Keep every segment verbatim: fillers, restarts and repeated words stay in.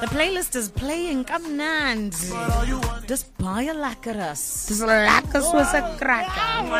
The playlist is playing. Come Nand. Just buy a lacquerus. Just lacquerus was a cracker.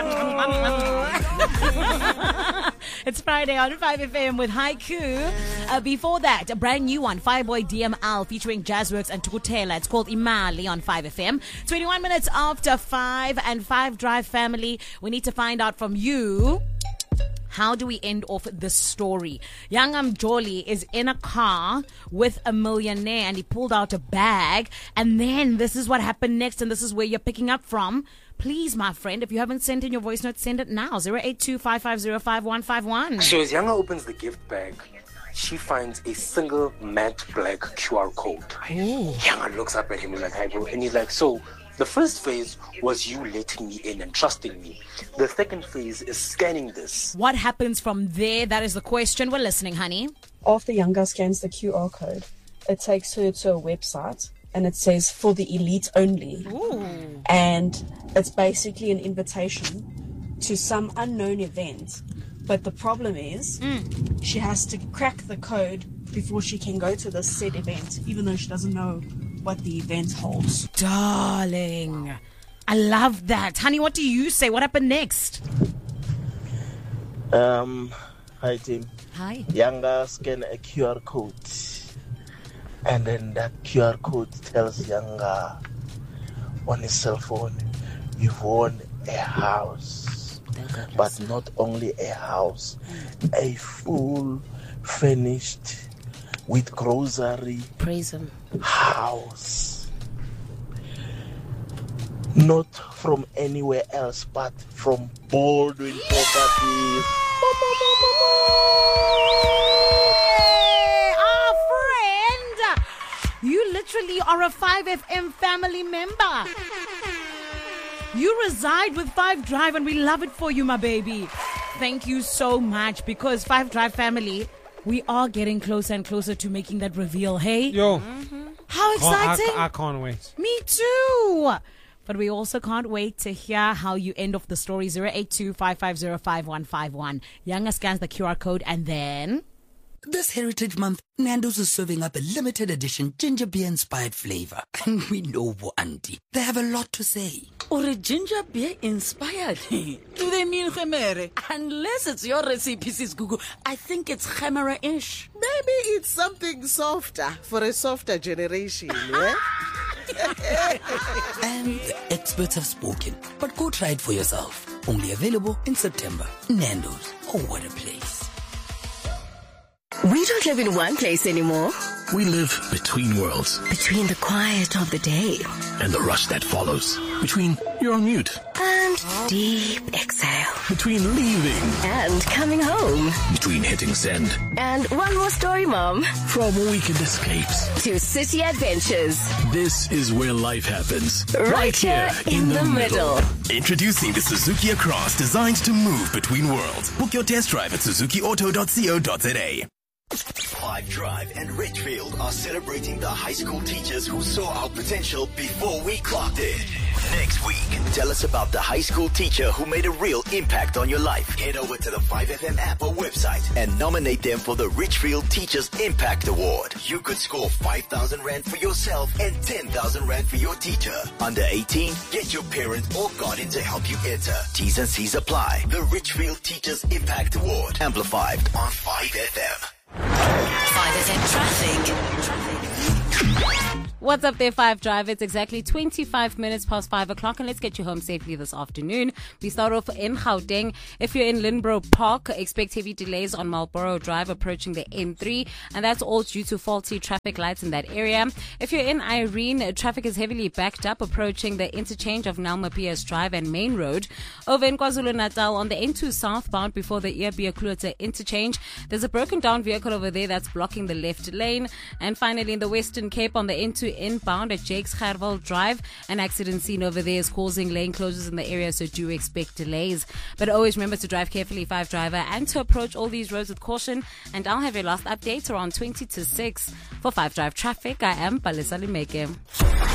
It's Friday on five F M with Haiku. Uh, before that, a brand new one, Fireboy D M L featuring Jazzworks and Tukutela. It's called Imali on five F M. twenty-one minutes after five, and five Drive family, we need to find out from you. How do we end off this story? Young Amjoli is in a car with a millionaire and he pulled out a bag, and then this is what happened next, and this is where you're picking up from. Please, my friend, if you haven't sent in your voice note, send it now. zero eight two, five five zero, five one five one. So as Yanga opens the gift bag, she finds a single matte black Q R code. Ooh. Yanga looks up at him like, "Hi, bro," and he's like, "So the first phase was you letting me in and trusting me. The second phase is scanning this." What happens from there? That is the question. We're listening, honey. After Yanga scans the Q R code, it takes her to a website and it says for the elite only. Ooh. And it's basically an invitation to some unknown event. But the problem is Mm. she has to crack the code before she can go to this said event, even though she doesn't know what the event holds. Darling, I love that. Honey, what do you say? What happened next? Um, hi team. Hi. Yanga scan a Q R code, and then that Q R code tells Yanga on his cell phone, you've won a house, but not only a house, a full furnished with grocery Praise him. house. Not from anywhere else, but from Baldwin Properties. Hey, our friend, you literally are a five F M family member. You reside with five Drive and we love it for you, my baby. Thank you so much, because five Drive family, we are getting closer and closer to making that reveal. Hey? Yo. How exciting. Oh, I, I can't wait. Me too. But we also can't wait to hear how you end off the story. zero eight two, five five zero, five one five one. Yanga scans the Q R code and then... This Heritage Month, Nando's is serving up a limited edition ginger beer inspired flavor. And we know Bo Auntie, they have a lot to say. Or a ginger beer inspired? Do they mean gemere? Unless it's your recipe, Sis Gugu, I think it's gemere-ish. Maybe it's something softer for a softer generation, yeah? And the experts have spoken. But go try it for yourself. Only available in September. Nando's. Oh, what a place. We don't live in one place anymore. We live between worlds. Between the quiet of the day and the rush that follows. Between you're on mute and deep exhale. Between leaving and coming home. Between hitting send and one more story, Mom. From weekend escapes to city adventures. This is where life happens. Right, right here in, in the, the middle. middle. Introducing the Suzuki Across, designed to move between worlds. Book your test drive at suzuki auto dot co dot za. Five Drive and Richfield are celebrating the high school teachers who saw our potential before we clocked it. Next week, tell us about the high school teacher who made a real impact on your life. Head over to the five F M app or website and nominate them for the Richfield Teachers Impact Award. You could score five thousand rand for yourself and ten thousand rand for your teacher. Under eighteen, get your parent or guardian to help you enter. T's and C's apply. The Richfield Teachers Impact Award. Amplified on five F M. five F M traffic. traffic. What's up there, five Drive? It's exactly twenty-five minutes past five o'clock, and let's get you home safely this afternoon. We start off in Gauteng. If you're in Lindbro Park, expect heavy delays on Marlborough Drive approaching the N three, and that's all due to faulty traffic lights in that area. If you're in Irene, traffic is heavily backed up approaching the interchange of Nalma P S Drive and Main Road. Over in KwaZulu-Natal, on the N two southbound before the Earbia-Klute interchange, there's a broken down vehicle over there that's blocking the left lane. And finally, in the Western Cape, on the N two inbound at Jakes Gerwel Drive, an accident scene over there is causing lane closures in the area, so do expect delays. But always remember to drive carefully, five Driver, and to approach all these roads with caution. And I'll have your last update around twenty to six. For five Drive Traffic, I am Palesa Limeke.